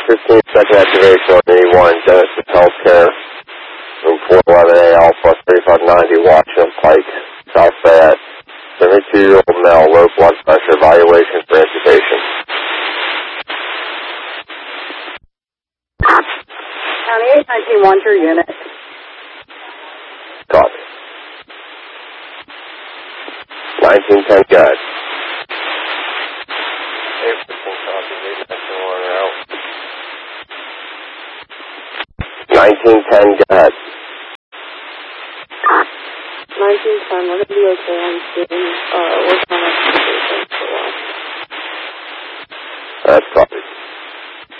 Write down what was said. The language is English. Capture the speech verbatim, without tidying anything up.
fifteen second activation on eighty-one, Genesis Healthcare, room four eleven A Alpha, thirty-five ninety Washington Pike, South Fayette. seventy-two-year-old male, low blood pressure, evaluation for intubation. County eight nineteen, one your unit. Copy. nineteen ten, good. eight fifteen, copy, eight nineteen, one out. nineteen ten, go ahead. nineteen ten, we're going to be okay on seeing, uh, work on our communication for a while. That's copy.